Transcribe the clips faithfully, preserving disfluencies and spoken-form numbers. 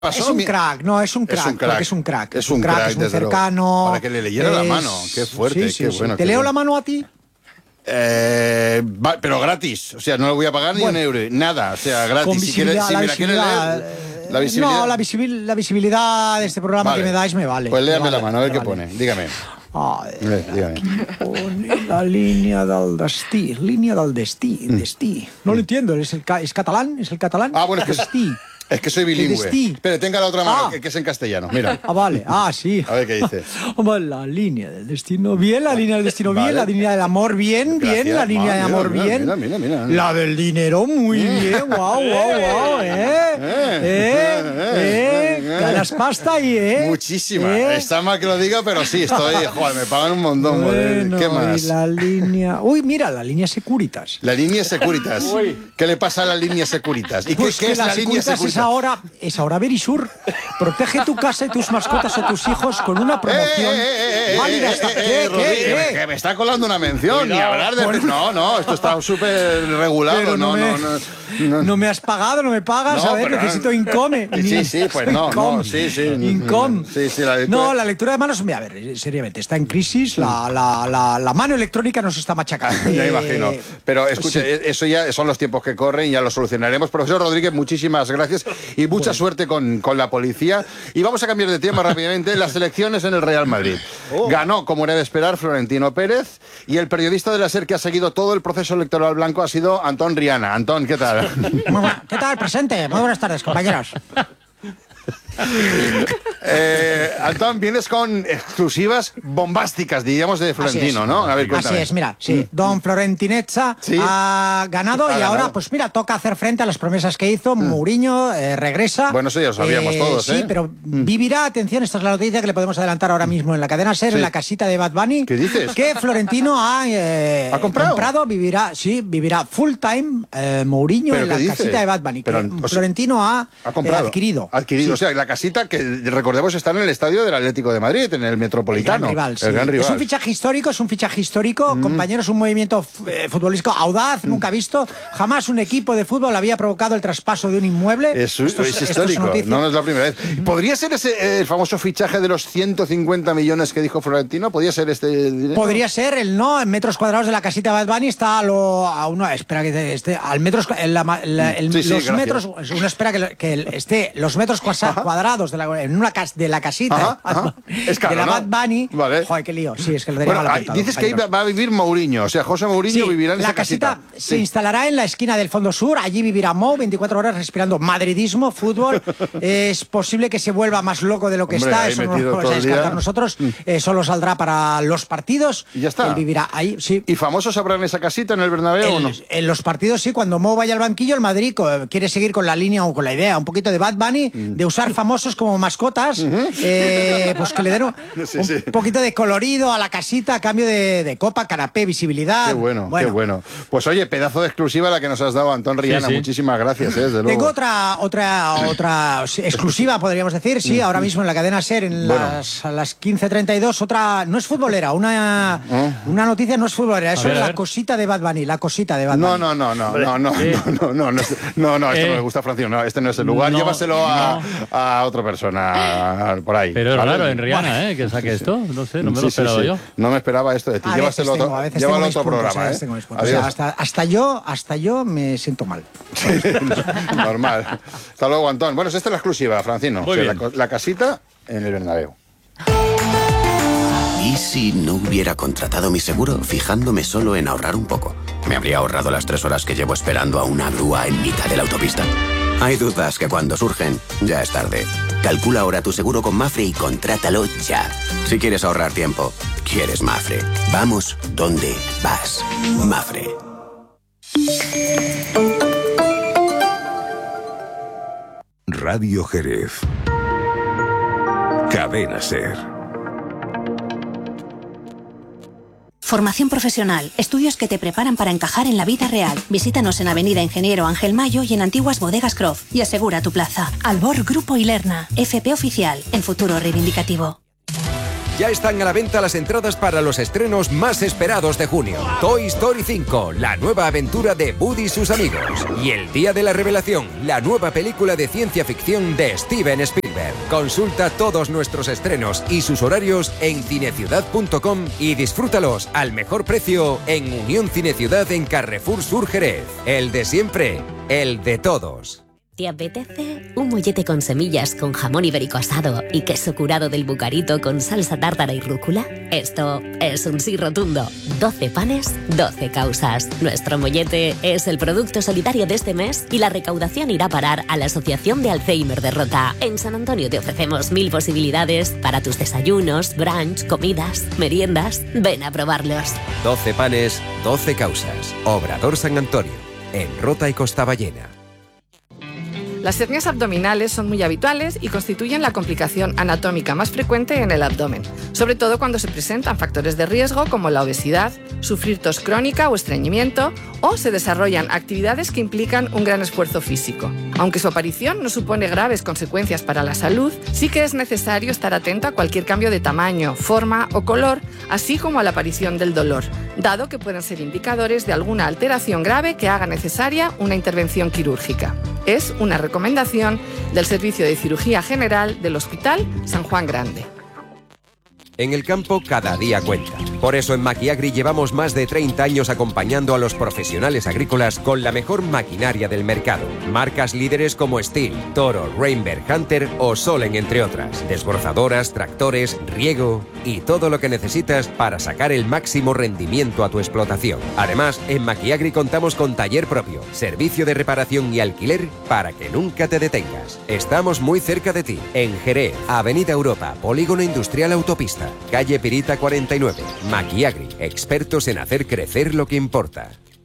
pasó? Es un crack, no, es un crack, es un crack, es un crack. Es un crack, crack es muy cercano. Luego. Para que le leyera es... la mano, qué fuerte, sí, sí, qué sí. bueno. ¿Te qué leo bueno. la mano a ti? Eh, va, pero gratis, o sea, no le voy a pagar ni bueno, un euro, nada, o sea, gratis. Con visibilidad, si, quiere, si la me la quiere leer, la visibilidad. No, la, visibil, la visibilidad de este programa vale. que me dais me vale. Pues léame vale, la mano, a ver qué vale. pone, dígame. Ah, eh, dígame. Pone la línea del destí, línea del destí, mm. destí. No mm. lo entiendo, ¿es, el, ¿es catalán? ¿Es el catalán? Ah, bueno, es que destí. Es que soy bilingüe. Espera, tenga la otra mano, ah. que, que es en castellano. Mira. Ah, vale. Ah, sí. A ver qué dice. La línea del destino, bien. La línea del destino, vale. bien. La línea del amor, bien. Gracias. Bien. La línea del amor, mira, bien. Mira, mira, mira, mira. La del dinero, muy bien. Guau, guau, guau. Eh, eh, eh. Ganas pasta y, eh. Muchísima. Eh. Está mal que lo diga, pero sí, estoy. Joder, me pagan un montón. Bueno, ¿qué más? Y la línea. Uy, mira, la línea Securitas. La línea Securitas. ¿Qué le pasa a la línea Securitas? ¿Y pues qué, qué es la, la línea Securitas? Es ahora. Es ahora Verisur. Protege tu casa y tus mascotas o tus hijos con una promoción eh, eh, válida hasta... eh, eh, ¿Qué, qué, qué? Que, que me está colando una mención. Ni hablar de... Bueno. No, no, esto está súper regulado. No, no, me, no, no, no. no me has pagado, no me pagas. No, a ver, pero... necesito Income. Sí, sí, pues no. Income. no sí, sí. Income. Sí, sí, la lectura... No, la lectura de manos... A ver, seriamente, está en crisis. La, la, la, la mano electrónica nos está machacando. Ya imagino. Pero escuche, sí. eso ya son los tiempos que corren y ya lo solucionaremos. Profesor Rodríguez, muchísimas gracias y mucha bueno. suerte con, con la policía. Y vamos a cambiar de tema rápidamente. Las elecciones en el Real Madrid. Oh. Ganó, como era de esperar, Florentino Pérez. Y el periodista de la SER que ha seguido todo el proceso electoral blanco ha sido Antón Riana. Antón, ¿qué tal? Muy bueno. ¿Qué tal? Presente. Muy buenas tardes, compañeros. eh, Antón, vienes con exclusivas bombásticas, diríamos, de Florentino, ¿no? A ver, cuéntame. Así es, mira, sí. Don Florentinezza ¿Sí? ha ganado ha y ganado. ahora, pues mira, toca hacer frente a las promesas que hizo. Mm. Mourinho eh, regresa. Bueno, eso ya lo sabíamos eh, todos, ¿eh? Sí, pero mm. vivirá, atención, esta es la noticia que le podemos adelantar ahora mismo en la cadena SER, sí. en la casita de Bad Bunny. ¿Qué dices? Que Florentino ha, eh, ¿Ha comprado? comprado, vivirá, sí, vivirá full time eh, Mourinho en la dice? casita de Bad Bunny. Pero, que o sea, Florentino ha, ha comprado, eh, adquirido. Adquirido, sí. O sea, la casita que recordemos está en el estadio del Atlético de Madrid, en el Metropolitano. El gran rival, sí. el gran rival. Es un fichaje histórico, es un fichaje histórico, mm. compañeros, un movimiento eh, futbolístico audaz, mm. nunca visto. Jamás un equipo de fútbol había provocado el traspaso de un inmueble. Eso, esto es, es histórico, es no es la primera vez. ¿Podría ser ese eh, el famoso fichaje de los ciento cincuenta millones que dijo Florentino? ¿Podría ser este dinero? Podría ser, el no, en metros cuadrados de la casita de Bad Bunny está a lo... A uno, espera que esté, al metros... En la, la, el, sí, sí, los gracias. metros... Uno espera que, que el, esté los metros cuadrados de la, en una casa de la casita ajá, ajá. Es caro, de la ¿no? Bad Bunny. Vale. Joder, qué lío. Sí, es que lo tenía bueno, mal apuntado, dices compañeros. Que va a vivir Mourinho, o sea, José Mourinho sí, vivirá en la esa casita. casita. Se sí. instalará en la esquina del Fondo Sur. Allí vivirá Mou, veinticuatro horas respirando madridismo, fútbol. Es posible que se vuelva más loco de lo que Hombre, está. Eso no lo vamos a descartar nosotros. Eh, solo saldrá para los partidos. Y ya está. Él vivirá ahí, sí. ¿Y famosos habrá en esa casita, en el Bernabéu el, o no? En los partidos, sí. Cuando Mou vaya al banquillo, el Madrid quiere seguir con la línea o con la idea, un poquito de Bad Bunny, mm. de usar famosos como mascotas. Uh-huh. eh, pues que le den un, sí, un sí. poquito de colorido a la casita a cambio de, de copa, canapé, visibilidad. Qué bueno, bueno, qué bueno. Pues oye, pedazo de exclusiva la que nos has dado, Antón Riana. Sí, sí. Muchísimas gracias, ¿eh? Desde luego. Tengo otra, otra, otra exclusiva, podríamos decir, sí, ahora mismo en la cadena SER, en bueno. las, a las quince treinta y dos, otra, no es futbolera, una, ¿Eh? una noticia no es futbolera, eso ver, es la cosita de Bad Bunny, la cosita de Bad Bunny. No, no, no, no, no, no, ¿Eh? no, no, no, no, no, no, esto eh. no me gusta, Francisco, no, este no es el lugar, no, llévaselo a, no. a otra persona por ahí. Pero es ¿vale? raro en Rihanna, bueno, ¿eh? Que saque sí, esto, no sé, no me sí, lo esperaba sí, sí. yo. No me esperaba esto de ti, a llévaselo tengo, otro, a llévalo a otro puntos, programa, a ¿eh? O sea, hasta, hasta yo, hasta yo me siento mal. Normal. Hasta luego, Antón. Bueno, esta es la exclusiva, Francino. O sea, la, la casita en el Bernabéu. ¿Y si no hubiera contratado mi seguro fijándome solo en ahorrar un poco? Me habría ahorrado las tres horas que llevo esperando a una grúa en mitad de la autopista. Hay dudas que cuando surgen, ya es tarde. Calcula ahora tu seguro con Mafre y contrátalo ya. Si quieres ahorrar tiempo, quieres Mafre. Vamos donde vas. Mafre. Radio Jerez. Cadena SER. Formación profesional, estudios que te preparan para encajar en la vida real. Visítanos en Avenida Ingeniero Ángel Mayo y en Antiguas Bodegas Croft y asegura tu plaza. Albor Grupo Ilerna, F P Oficial, el futuro reivindicativo. Ya están a la venta las entradas para los estrenos más esperados de junio. Toy Story cinco, la nueva aventura de Woody y sus amigos. Y El Día de la Revelación, la nueva película de ciencia ficción de Steven Spielberg. Consulta todos nuestros estrenos y sus horarios en cineciudad punto com y disfrútalos al mejor precio en Unión Cineciudad en Carrefour Sur Jerez. El de siempre, el de todos. ¿Te apetece un mollete con semillas con jamón ibérico asado y queso curado del Bucarito con salsa tártara y rúcula? Esto es un sí rotundo. doce panes, doce causas. Nuestro mollete es el producto solidario de este mes y la recaudación irá a parar a la Asociación de Alzheimer de Rota. En San Antonio te ofrecemos mil posibilidades para tus desayunos, brunch, comidas, meriendas. Ven a probarlos. doce panes, doce causas. Obrador San Antonio, en Rota y Costaballena. Las hernias abdominales son muy habituales y constituyen la complicación anatómica más frecuente en el abdomen, sobre todo cuando se presentan factores de riesgo como la obesidad, sufrir tos crónica o estreñimiento, o se desarrollan actividades que implican un gran esfuerzo físico. Aunque su aparición no supone graves consecuencias para la salud, sí que es necesario estar atento a cualquier cambio de tamaño, forma o color, así como a la aparición del dolor, dado que pueden ser indicadores de alguna alteración grave que haga necesaria una intervención quirúrgica. Es una recomendación del Servicio de Cirugía General del Hospital San Juan Grande. En el campo cada día cuenta. Por eso en Maquiagri llevamos más de treinta años acompañando a los profesionales agrícolas con la mejor maquinaria del mercado. Marcas líderes como Steel, Toro, Reinberg, Hunter o Solen, entre otras. Desbrozadoras, tractores, riego y todo lo que necesitas para sacar el máximo rendimiento a tu explotación. Además, en Maquiagri contamos con taller propio, servicio de reparación y alquiler para que nunca te detengas. Estamos muy cerca de ti, en Jerez, Avenida Europa, Polígono Industrial Autopista, calle Pirita cuarenta y nueve. Maquiagri, expertos en hacer crecer lo que importa.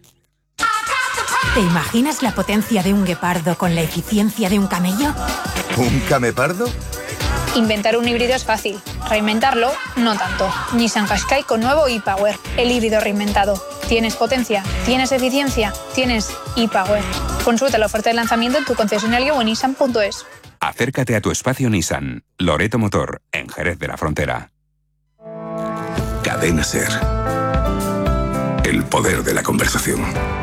¿Te imaginas la potencia de un guepardo con la eficiencia de un camello? ¿Un camepardo? Inventar un híbrido es fácil, reinventarlo no tanto. Nissan Qashqai con nuevo e-Power, el híbrido reinventado. ¿Tienes potencia? ¿Tienes eficiencia? ¿Tienes e-Power? Consulta la oferta de lanzamiento en tu concesionario o en nissan punto es. Acércate a tu espacio Nissan, Loreto Motor, en Jerez de la Frontera. Cadena SER. El poder de la conversación.